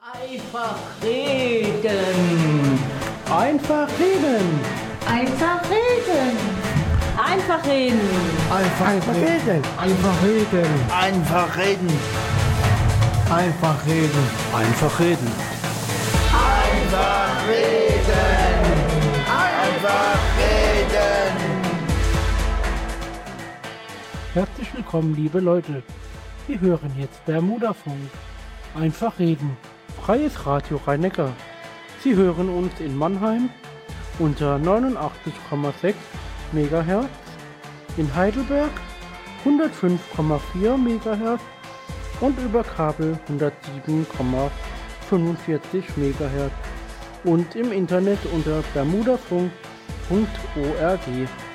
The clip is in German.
Einfach reden. Einfach reden. Einfach reden. Einfach reden. Einfach reden. Einfach reden. Einfach reden. Einfach reden. Einfach reden. Einfach reden. Einfach reden. Herzlich willkommen, liebe Leute. Sie hören jetzt Bermudafunk. Einfach reden. Freies Radio Rhein-Neckar. Sie hören uns in Mannheim unter 89,6 MHz, in Heidelberg 105,4 MHz und über Kabel 107,45 MHz und im Internet unter bermudafunk.org.